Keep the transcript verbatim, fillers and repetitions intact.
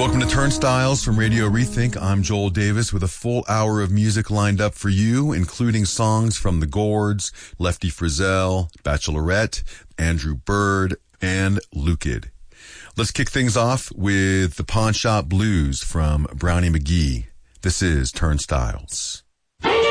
Welcome to Turnstiles from Radio Rethink. I'm Joel Davis with a full hour of music lined up for you, including songs from The Gourds, Lefty Frizzell, Bachelorette, Andrew Bird, and Lukid. Let's kick things off with the Pawn Shop Blues from Brownie McGhee. This is Turnstiles.